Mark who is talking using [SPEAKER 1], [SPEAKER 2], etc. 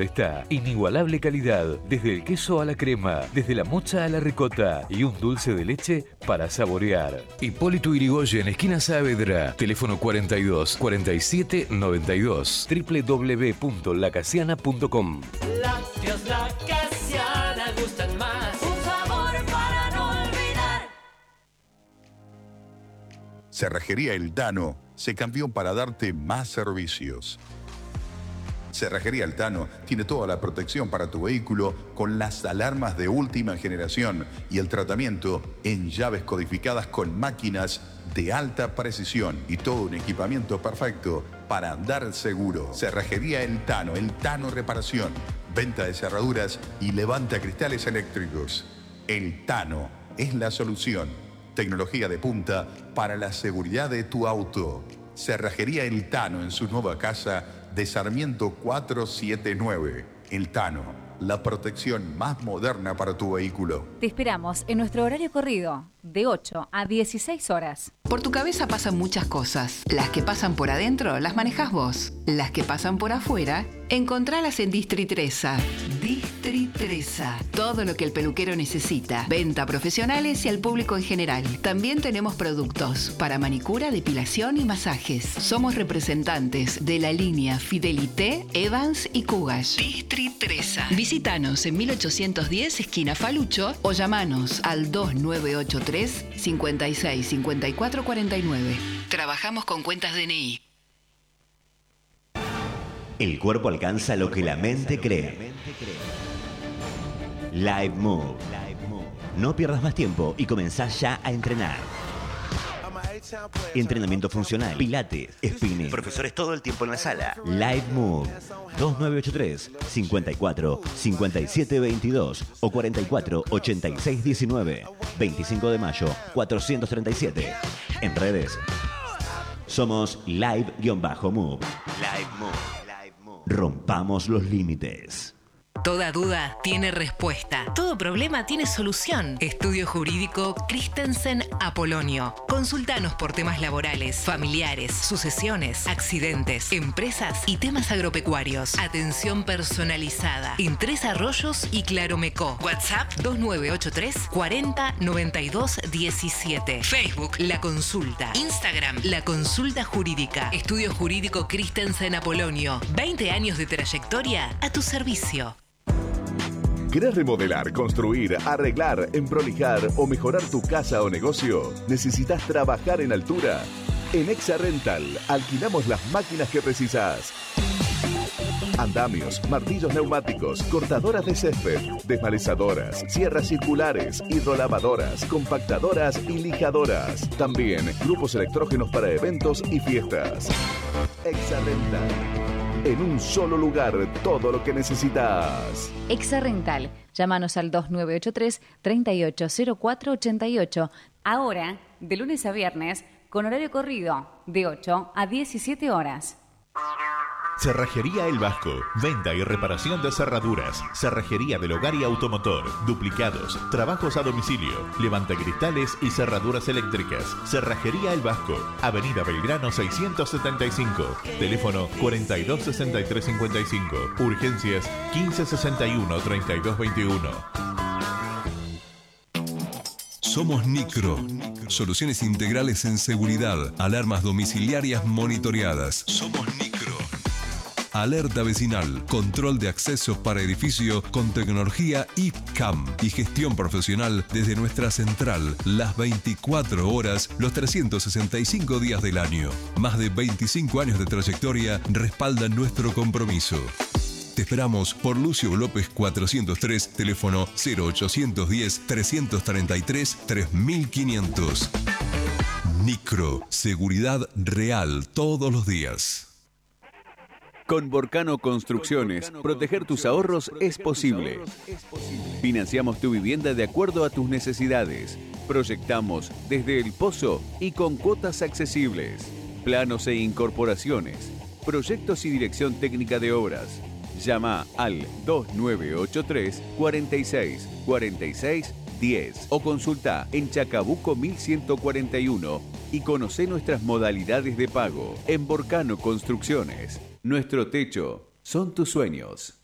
[SPEAKER 1] Está inigualable calidad, desde el queso a la crema, desde la mocha a la ricota y un dulce de leche para saborear. Hipólito Yrigoyen, esquina Saavedra, teléfono 42 47 92, www.lacasiana.com.
[SPEAKER 2] Lácteos La Casiana gustan más, un sabor para no olvidar.
[SPEAKER 3] Cerrajería El Tano se cambió para darte más servicios. Cerrajería El Tano tiene toda la protección para tu vehículo con las alarmas de última generación y el tratamiento en llaves codificadas con máquinas de alta precisión y todo un equipamiento perfecto para andar seguro. Cerrajería El Tano Reparación, venta de cerraduras y levanta cristales eléctricos. El Tano es la solución. Tecnología de punta para la seguridad de tu auto. Cerrajería El Tano en su nueva casa de Sarmiento 479. El Tano, la protección más moderna para tu vehículo.
[SPEAKER 4] Te esperamos en nuestro horario corrido, de 8 a 16 horas.
[SPEAKER 5] Por tu cabeza pasan muchas cosas. Las que pasan por adentro las manejas vos. Las que pasan por afuera, encontralas en Distritresa. Distritresa. Todo lo que el peluquero necesita. Venta a profesionales y al público en general. También tenemos productos para manicura, depilación y masajes. Somos representantes de la línea Fidelité, Evans y Cougache. Distritresa. Visítanos en 1810 esquina Falucho o llamanos al 2983 56 54 49. Trabajamos con cuentas DNI.
[SPEAKER 6] El cuerpo alcanza lo que la mente cree. Live Move. No pierdas más tiempo y comenzá ya a entrenar. Entrenamiento funcional, pilates, spinning. Profesores todo el tiempo en la sala. Live Move. 2983 54 57 22 o 44 86 19. 25 de mayo 437. En redes somos Live-Move. Live Move. Rompamos los límites.
[SPEAKER 7] Toda duda tiene respuesta. Todo problema tiene solución. Estudio Jurídico Christensen Apolonio. Consultanos por temas laborales, familiares, sucesiones, accidentes, empresas y temas agropecuarios. Atención personalizada. En Tres Arroyos y Claromecó. WhatsApp 2983 40 92 17. Facebook La Consulta. Instagram La Consulta Jurídica. Estudio Jurídico Christensen Apolonio. 20 años de trayectoria a tu servicio.
[SPEAKER 8] ¿Querés remodelar, construir, arreglar, emprolijar o mejorar tu casa o negocio? ¿Necesitas trabajar en altura? En Exa Rental alquilamos las máquinas que precisas. Andamios, martillos neumáticos, cortadoras de césped, desmalezadoras, sierras circulares, hidrolavadoras, compactadoras y lijadoras. También grupos electrógenos para eventos y fiestas. Exa Rental. En un solo lugar, todo lo que necesitas.
[SPEAKER 4] Exa Rental. Llámanos al 2983 380488. Ahora, de lunes a viernes, con horario corrido, de 8 a 17 horas.
[SPEAKER 9] Cerrajería El Vasco. Venta y reparación de cerraduras. Cerrajería del hogar y automotor. Duplicados. Trabajos a domicilio. Levantacristales y cerraduras eléctricas. Cerrajería El Vasco. Avenida Belgrano 675. Teléfono 426355. Urgencias 1561-3221.
[SPEAKER 10] Somos Nicro. Soluciones integrales en seguridad. Alarmas domiciliarias monitoreadas. Somos Nicro. Alerta vecinal, control de accesos para edificio con tecnología IPCAM y gestión profesional desde nuestra central, las 24 horas, los 365 días del año. Más de 25 años de trayectoria respaldan nuestro compromiso. Te esperamos por Lucio López 403, teléfono 0810-333-3500. Nicro, seguridad real todos los días.
[SPEAKER 11] Con Borcano Construcciones, proteger tus ahorros es posible. Financiamos tu vivienda de acuerdo a tus necesidades. Proyectamos desde el pozo y con cuotas accesibles. Planos e incorporaciones. Proyectos y dirección técnica de obras. Llama al 2983 46 46 10 o consulta en Chacabuco 1141 y conoce nuestras modalidades de pago. En Borcano Construcciones, nuestro techo son tus sueños.